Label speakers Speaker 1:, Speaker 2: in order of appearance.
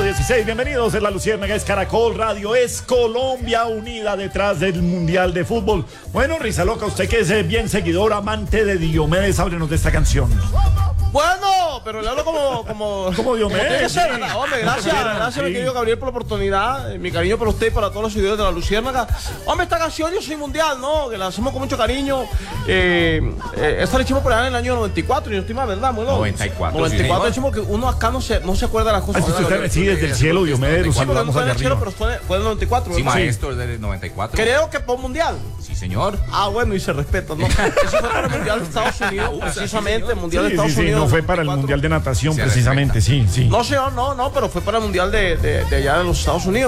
Speaker 1: 16. Bienvenidos. Es La Luciérnaga, es Caracol Radio, es Colombia unida detrás del Mundial de Fútbol. Bueno, Risa Loca, usted que es bien seguidor, amante de Diomedes, háblenos de esta canción.
Speaker 2: Bueno, pero le hablo como
Speaker 1: Diomedes.
Speaker 2: sí. Hombre, gracias,
Speaker 1: Sí.
Speaker 2: mi querido Gabriel, por la oportunidad. Mi cariño para usted y para todos los seguidores de La Luciérnaga. Hombre, esta canción Yo Soy Mundial, ¿no? Que la hacemos con mucho cariño. Esta la hicimos por allá en el año 94, y no estoy mal, ¿verdad? Bueno,
Speaker 3: 94.
Speaker 2: 94,
Speaker 3: Sí,
Speaker 2: decimos que uno acá no se acuerda de las cosas.
Speaker 1: Sí, desde el cielo, Diomedes, lo
Speaker 2: Sí, porque
Speaker 1: saludamos
Speaker 2: no fue en
Speaker 1: allá
Speaker 2: el cielo,
Speaker 1: arriba.
Speaker 2: pero fue en el 94.
Speaker 3: Sí,
Speaker 2: ¿verdad?
Speaker 3: maestro, es del 94.
Speaker 2: Creo que fue un mundial.
Speaker 3: Sí, señor.
Speaker 2: Ah, bueno, y se respeta, ¿no? Eso fue para el Mundial de Estados Unidos, precisamente, el Mundial de Estados
Speaker 1: Sí,
Speaker 2: Unidos.
Speaker 1: no fue para el
Speaker 2: 94.
Speaker 1: Mundial de Natación,
Speaker 3: Se
Speaker 1: precisamente, sí.
Speaker 2: No, señor, no, pero fue para el Mundial de allá de los Estados Unidos.